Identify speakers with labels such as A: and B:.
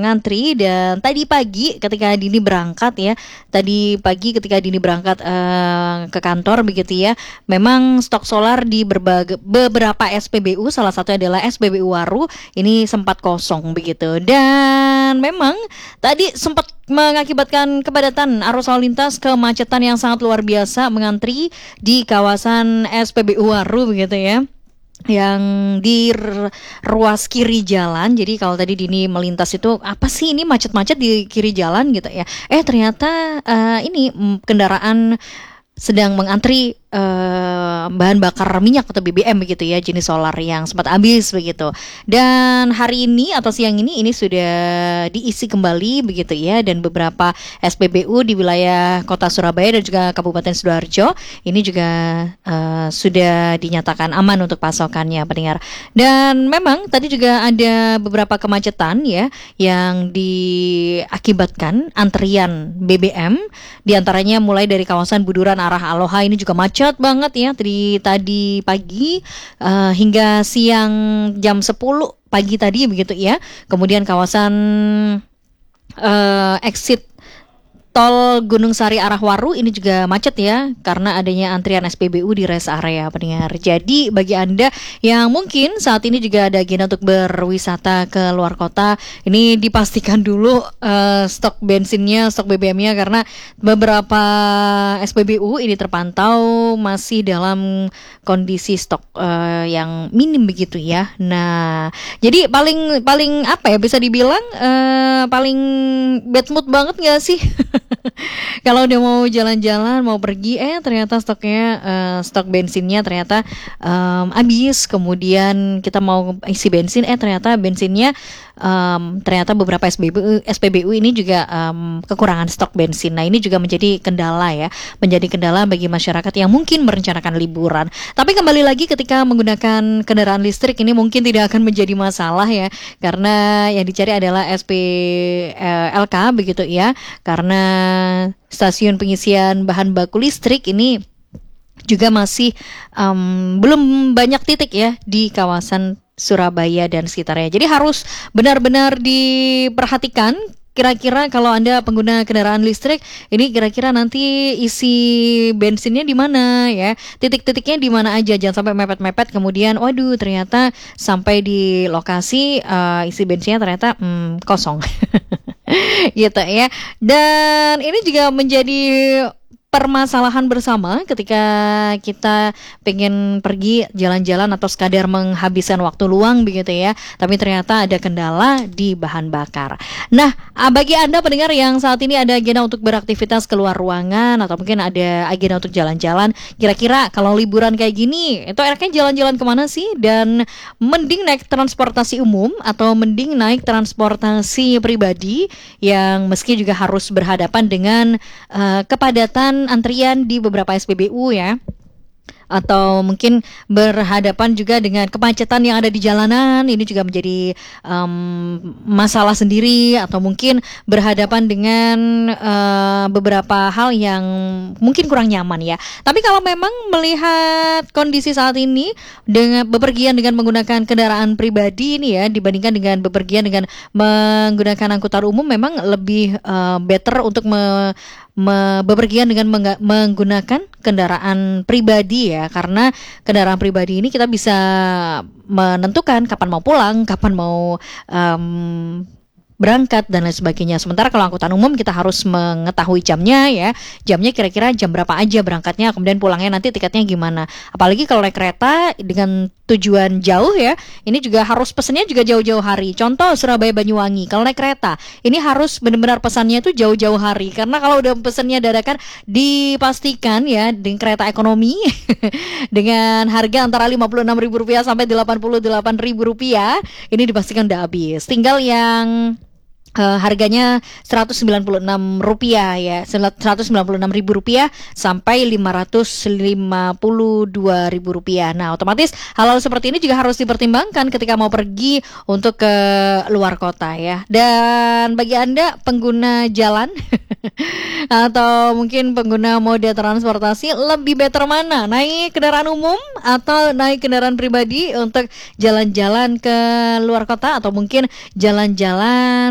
A: mengantri. Dan tadi pagi ketika Dini berangkat ya, ke kantor begitu ya, memang stok solar di beberapa SPBU, salah satu adalah SPBU Waru, ini sempat kosong begitu. Dan memang tadi sempat mengakibatkan kepadatan arus lalu lintas, kemacetan yang sangat luar biasa mengantri di kawasan SPBU Waru begitu ya, yang di ruas kiri jalan. Jadi kalau tadi Dini melintas itu apa sih ini macet-macet di kiri jalan gitu ya, ternyata ini kendaraan sedang mengantri bahan bakar minyak atau BBM begitu ya, jenis solar yang sempat habis begitu. Dan hari ini atau siang ini sudah diisi kembali begitu ya, dan beberapa SPBU di wilayah Kota Surabaya dan juga Kabupaten Sidoarjo ini juga sudah dinyatakan aman untuk pasokannya, pendengar. Dan memang tadi juga ada beberapa kemacetan ya yang diakibatkan antrian BBM, diantaranya mulai dari kawasan Buduran arah Aloha ini juga macet banget ya tadi pagi hingga siang jam 10 pagi tadi begitu ya. Kemudian kawasan exit Tol Gunung Sari arah Waru ini juga macet ya, karena adanya antrian SPBU di rest area, pendengar. Jadi bagi Anda yang mungkin saat ini juga ada agenda untuk berwisata ke luar kota, ini dipastikan dulu stok bensinnya, stok BBM-nya, karena beberapa SPBU ini terpantau masih dalam kondisi stok yang minim begitu ya. Nah, jadi paling apa ya, bisa dibilang paling bad mood banget gak sih? Kalau udah mau jalan-jalan, mau pergi, ternyata stok bensinnya ternyata habis. Kemudian kita mau isi bensin, ternyata bensinnya ternyata beberapa SPBU ini juga kekurangan stok bensin. Nah, ini juga menjadi kendala ya, bagi masyarakat yang mungkin merencanakan liburan. Tapi kembali lagi, ketika menggunakan kendaraan listrik ini mungkin tidak akan menjadi masalah ya, karena yang dicari adalah SPLK begitu ya, karena stasiun pengisian bahan baku listrik ini juga masih belum banyak titik ya di kawasan Surabaya dan sekitarnya. Jadi harus benar-benar diperhatikan. Kira-kira kalau Anda pengguna kendaraan listrik, ini kira-kira nanti isi bensinnya di mana ya? Titik-titiknya di mana aja, jangan sampai mepet-mepet. Kemudian, waduh, ternyata sampai di lokasi isi bensinnya ternyata kosong, gitu ya. Dan ini juga menjadi permasalahan bersama ketika kita pengen pergi jalan-jalan atau sekadar menghabiskan waktu luang begitu ya, tapi ternyata ada kendala di bahan bakar. Nah, bagi Anda pendengar yang saat ini ada agenda untuk beraktivitas keluar ruangan atau mungkin ada agenda untuk jalan-jalan, kira-kira kalau liburan kayak gini itu enaknya jalan-jalan kemana sih? Dan mending naik transportasi umum atau mending naik transportasi pribadi yang meski juga harus berhadapan dengan kepadatan antrian di beberapa SPBU ya, atau mungkin berhadapan juga dengan kemacetan yang ada di jalanan, ini juga menjadi masalah sendiri, atau mungkin berhadapan dengan beberapa hal yang mungkin kurang nyaman ya. Tapi kalau memang melihat kondisi saat ini dengan bepergian dengan menggunakan kendaraan pribadi ini ya, dibandingkan dengan bepergian dengan menggunakan angkutan umum, memang lebih better untuk bepergian dengan menggunakan kendaraan pribadi ya, karena kendaraan pribadi ini kita bisa menentukan kapan mau pulang, kapan mau berangkat dan lain sebagainya. Sementara kalau angkutan umum kita harus mengetahui jamnya ya, jamnya kira-kira jam berapa aja berangkatnya, kemudian pulangnya nanti tiketnya gimana. Apalagi kalau naik kereta dengan tujuan jauh ya, ini juga harus pesennya juga jauh-jauh hari. Contoh Surabaya Banyuwangi, kalau naik kereta ini harus benar-benar pesannya itu jauh-jauh hari, karena kalau udah pesennya dadakan dipastikan ya dengan kereta ekonomi dengan harga antara Rp56.000 sampai Rp88.000 ini dipastikan udah habis. Tinggal yang harganya Rp196 ya, Rp196.000 sampai Rp552.000. Nah, otomatis hal-hal seperti ini juga harus dipertimbangkan ketika mau pergi untuk ke luar kota ya. Dan bagi Anda pengguna jalan atau mungkin pengguna moda transportasi, lebih better mana? Naik kendaraan umum atau naik kendaraan pribadi untuk jalan-jalan ke luar kota, atau mungkin jalan-jalan